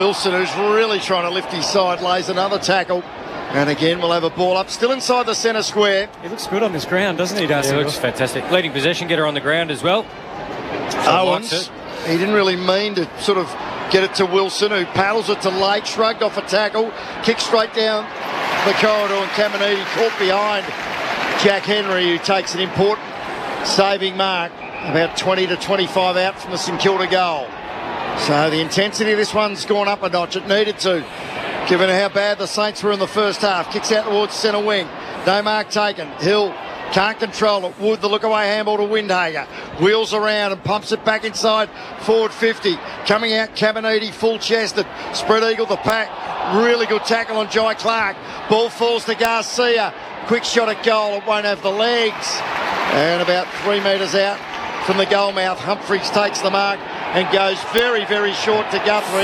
Wilson, who's really trying to lift his side, lays another tackle. And again, we'll have a ball up, still inside the centre square. He looks good on this ground, doesn't he, Darcy? He looks fantastic. Leading possession getter on the ground as well. Owens, he didn't really mean to sort of get it to Wilson, who paddles it to late, shrugged off a tackle, kicks straight down the corridor, and Caminiti caught behind Jack Henry, who takes an important saving mark, about 20 to 25 out from the St Kilda goal. So the intensity of this one's gone up a notch. It needed to, given how bad the Saints were in the first half. Kicks out towards centre wing. No mark taken. Hill can't control it. Wood, the look-away handball to Windhager. Wheels around and pumps it back inside forward 50. Coming out, Caminiti, full-chested. Spread eagle, the pack. Really good tackle on Jai Clark. Ball falls to Garcia. Quick shot at goal. It won't have the legs. And about 3 metres out from the goal mouth, Humphreys takes the mark and goes very, very short to Guthrie.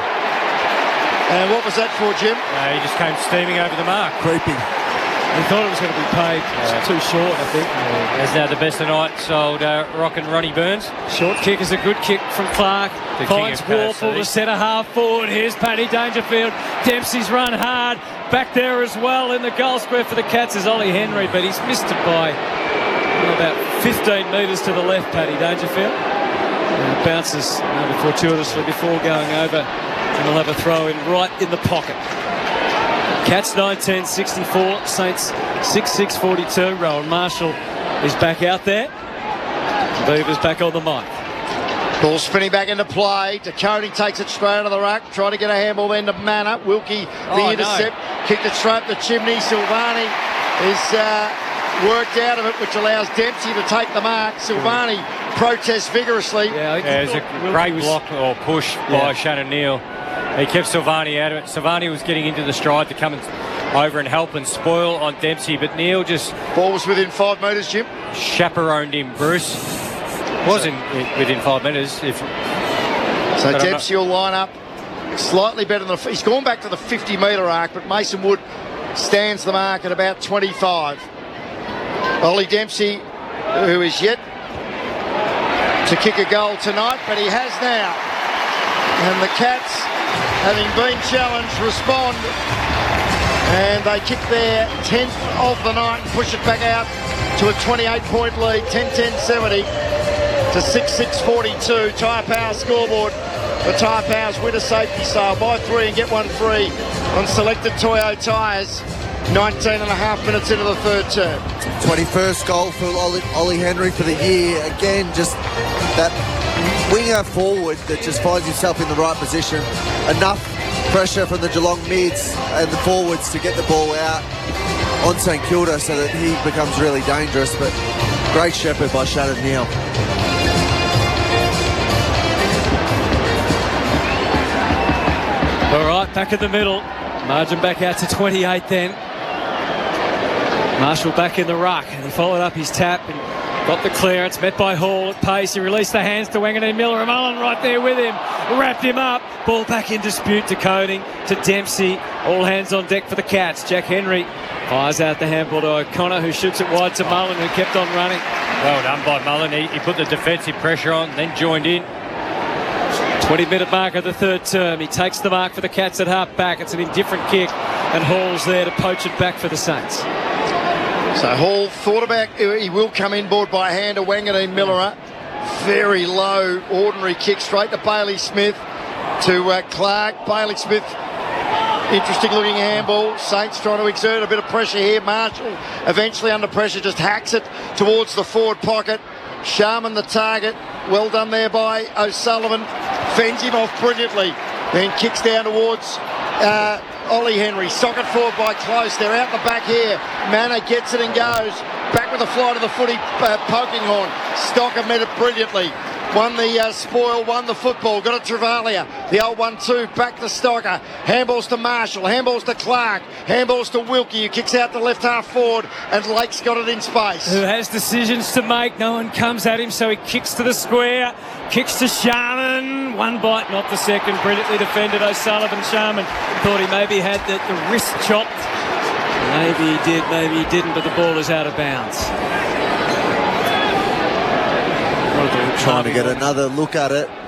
And what was that for, Jim? He just came steaming over the mark. Creeping. He thought it was going to be paid. Too short, I think. As now the best of the night sold rockin' Ronnie Burns. Short kick is a good kick from Clark. The Finds king of Warfel, the centre half forward. Here's Paddy Dangerfield. Dempsey's run hard. Back there as well in the goal square for the Cats is Ollie Henry, but he's missed it by about 15 metres to the left, Paddy Dangerfield. Bounces fortuitously before going over, and we'll have a throw in right in the pocket. Cats 19-64, Saints 6-6-42. Rowan Marshall is back out there. Beavers back on the mic. Ball spinning back into play. DeConing takes it straight out of the ruck, trying to get a handball then to Manor. Wilkie, the intercept, kicked it straight up the chimney. Silvani is worked out of it, which allows Dempsey to take the mark. Silvani protests vigorously. It was a great block or push by Shannon Neal. He kept Silvani out of it. Silvani was getting into the stride to come over and help and spoil on Dempsey, but Neal just... Ball was within 5 metres, Jim. Chaperoned him, Bruce. Wasn't within 5 metres. So Dempsey will line up slightly better than... He's gone back to the 50-metre arc, but Mason Wood stands the mark at about 25. Ollie Dempsey, who is yet to kick a goal tonight, but he has now. And the Cats, having been challenged, respond. And they kick their 10th of the night and push it back out to a 28-point lead, 10-10-70 to 6-6-42. Tyre Power scoreboard. The Tyre Powers win a safety sale. Buy 3 and get 1 free on selected Toyo tyres. 19 and a half minutes into the third term. 21st goal for Ollie Henry for the year. Again, just that winger forward that just finds himself in the right position. Enough pressure from the Geelong mids and the forwards to get the ball out on St Kilda so that he becomes really dangerous. But great shepherd by Shannon Neal. All right, back in the middle. Margin back out to 28 then. Marshall back in the ruck, and he followed up his tap and got the clearance, met by Hall at pace. He released the hands to Wanganeen Miller, and Mullen right there with him, wrapped him up. Ball back in dispute to Coning, to Dempsey. All hands on deck for the Cats. Jack Henry fires out the handball to O'Connor, who shoots it wide to Mullen, who kept on running. Well done by Mullen. He put the defensive pressure on, then joined in. 20-minute mark of the third term. He takes the mark for the Cats at half back. It's an indifferent kick, and Hall's there to poach it back for the Saints. So Hall thought about, he will come inboard by hand to Wanganeen Miller. Very low, ordinary kick straight to Bailey Smith, to Clark. Bailey Smith, interesting looking handball. Saints trying to exert a bit of pressure here. Marshall eventually under pressure just hacks it towards the forward pocket. Sharman the target. Well done there by O'Sullivan. Fends him off brilliantly. Then kicks down towards Ollie Henry. Socket forward by Close. They're out the back here. Manor gets it and goes. Back with a fly to the footy, poking horn. Stocker met it brilliantly. Won the spoil, won the football. Got it to Travalia. The old 1-2 back to Stocker. Handballs to Marshall. Handballs to Clark. Handballs to Wilkie, who kicks out the left half forward. And Lake's got it in space. Who has decisions to make. No one comes at him, so he kicks to the square. Kicks to Sharman. One bite, not the second. Brilliantly defended O'Sullivan. Sharman thought he maybe had the wrist chopped. Maybe he did, maybe he didn't, but the ball is out of bounds. Trying to get another look at it.